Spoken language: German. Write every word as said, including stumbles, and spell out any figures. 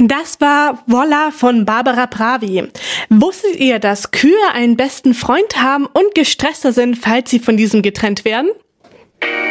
Das war Voila von Barbara Pravi. Wusstet ihr, dass Kühe einen besten Freund haben und gestresster sind, falls sie von diesem getrennt werden?